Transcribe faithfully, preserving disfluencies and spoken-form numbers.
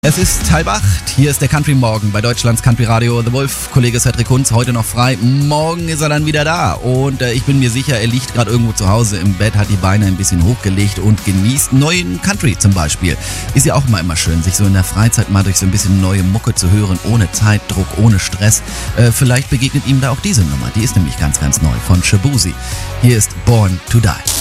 Es ist halb acht, hier ist der Country Morgen bei Deutschlands Country Radio. The Wolf, Kollege Cedric Kunz, heute noch frei. Morgen ist er dann wieder da und äh, ich bin mir sicher, er liegt gerade irgendwo zu Hause im Bett, hat die Beine ein bisschen hochgelegt und genießt neuen Country zum Beispiel. Ist ja auch mal immer schön, sich so in der Freizeit mal durch so ein bisschen neue Mucke zu hören, ohne Zeitdruck, ohne Stress. Äh, vielleicht begegnet ihm da auch diese Nummer, die ist nämlich ganz, ganz neu von Shaboozey. Hier ist Born to Die.